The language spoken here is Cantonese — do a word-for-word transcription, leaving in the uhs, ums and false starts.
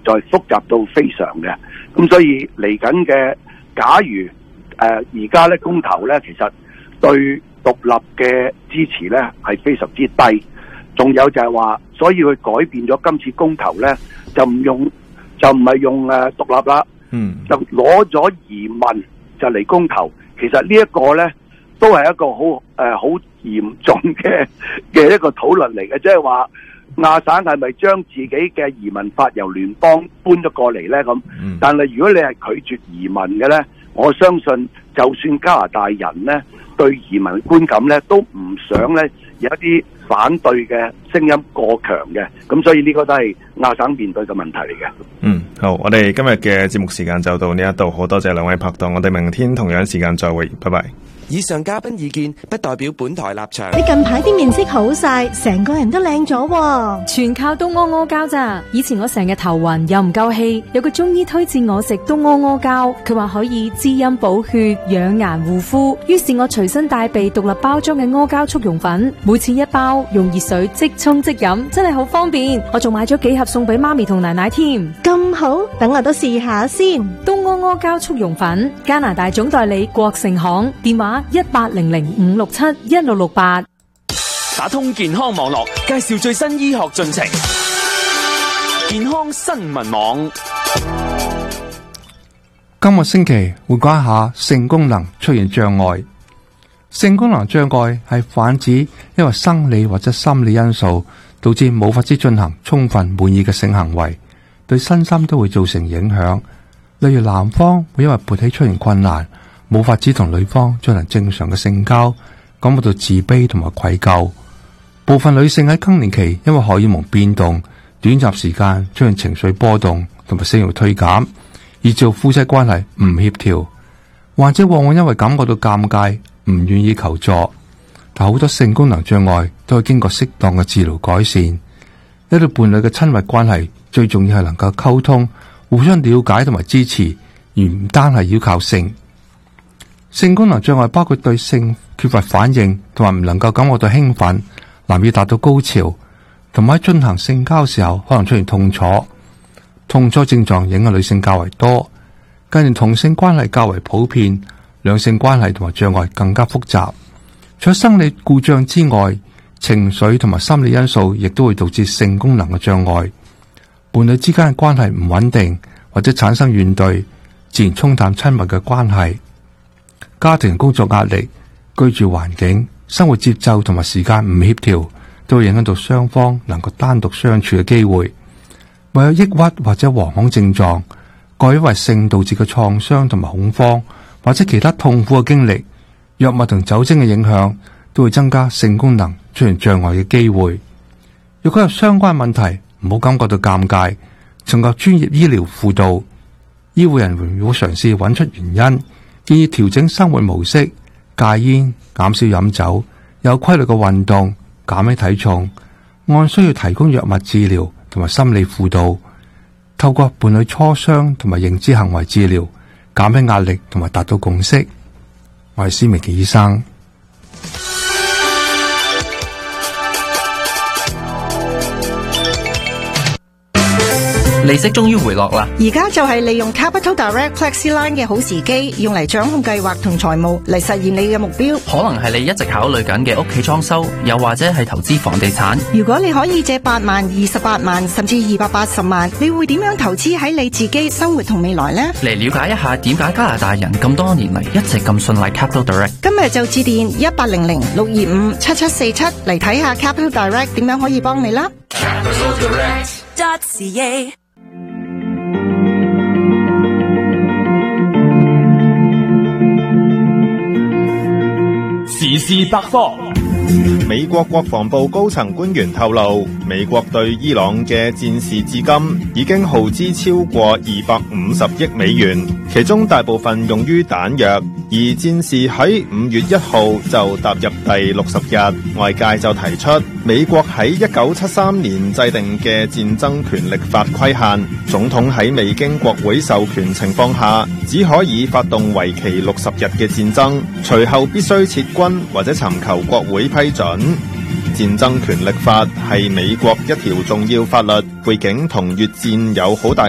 在複雜到非常嘅。咁所以嚟緊嘅，假如誒而家咧公投咧，其實對獨立嘅支持咧係非常之低。仲有就係話，所以佢改變咗今次公投咧，就唔用就唔係用誒獨立啦，嗯，就攞咗移民就嚟公投。其實呢一個咧都係一個好誒好嚴重嘅嘅一個討論嚟嘅，即係話亞省係咪將自己嘅移民法由聯邦搬咗過嚟咧？咁，嗯，但係如果你係拒絕移民嘅咧，我相信就算加拿大人咧對移民觀感咧都唔想咧有一啲反對嘅聲音過強嘅，咁所以呢個都係亞省面對嘅問題嚟嘅。 嗯，好，我哋今日嘅節目時間就到呢一度，好多謝兩位拍檔，我哋明天同樣時間再會，拜拜。 以上嘉賓意見不代表本台立場。 你近排啲面色好晒，成個人都靚咗喎， 全靠東阿阿膠咋。以前我成日頭暈又唔夠氣，有個中醫推薦我食東阿阿膠，佢話可以滋陰補血、養顏護膚，於是我隨身帶備獨立包裝嘅阿膠速溶粉，每次一包，用熱水即沖即飲，真係好方便。我仲買咗幾盒送俾媽咪同奶奶添。 咁好，等我都試下先。 東阿阿膠速溶粉，加拿大總代理國盛行，電話一八零零五六七一六六八。 打通健康網絡，介紹最新醫學進程。健康新聞網今個星期會講一下性功能出現障礙。性功能障礙係泛指因為生理或者心理因素導致無法之進行充分滿意嘅性行為，對身心都會造成影響。例如男方會因為勃起出現困難，冇法子同女方進行正常嘅性交，感覺到自卑同埋愧疚。部分女性喺更年期因為荷爾蒙變動，短暫時間出現情緒波動同埋性慾退減，以致夫妻關係唔協調。患者往往因為感覺到尷尬，唔願意求助。但好多性功能障礙都係經過適當嘅治療改善。一對伴侶嘅親密關係最重要係能夠溝通，互相了解同埋支持，而唔單係要靠性。性功能障礙包括對性缺乏反應，同埋唔能夠感覺到興奮，難以達到高潮，同埋喺進行性交時候可能出現痛楚。痛楚症狀影響女性較為多，近年同性關係較為普遍，兩性關係同埋障礙更加複雜。除咗生理故障之外，情緒同埋心理因素亦都會導致性功能嘅障礙。伴侶之間嘅關係唔穩定，或者產生怨懟，自然沖淡親密嘅關係。家庭工作壓力、居住環境、生活節奏同埋時間唔協調，都會影響到雙方能夠單獨相處嘅機會。唯有抑鬱或者惶恐症狀，過因為性導致嘅創傷同埋恐慌，或者其他痛苦嘅經歷，藥物同酒精嘅影響，都會增加性功能出現障礙嘅機會。如果有相關問題，唔好感覺到尷尬，尋求專業醫療輔導。醫護人員會嘗試揾出原因，建議調整生活模式，戒煙、減少飲酒，有規律嘅運動，減輕體重，按需要提供藥物治療同埋心理輔導，透過伴侶磋商同埋認知行為治療，減輕壓力同埋達到共識。我係施明奇醫生。 利息終於回落啦！ 而家就係利用 Capital Direct FlexiLine 嘅好時機，用嚟掌控計劃同財務，嚟實現你嘅目標。 可能係你一直考慮緊嘅屋企裝修，又或者係投資房地產。 如果你可以借八萬、二十八萬，甚至二百八十萬，你會點樣投資喺你自己生活同未來呢？ 嚟了解一下點解加拿大人咁多年嚟一直咁信賴 Capital Direct。 今日就致電一八零零六二五七七四七嚟睇下 Capital Direct 點樣可以幫你啦。 Capital Direct dot C A 時事百科。美國國防部高層官員透露，美國對伊朗嘅戰事至今已經耗資超過二百五十億美元，其中大部分用於彈藥，而戰事喺五月一號就踏入第六十日。外界就提出，美國喺一九七三年制定嘅戰爭權力法規限，總統喺未經國會授權情況下，只可以發動為期六十日嘅戰爭，隨後必須撤軍或者尋求國會批准。戰爭權力法係美國一條重要法律，背景同越戰有好大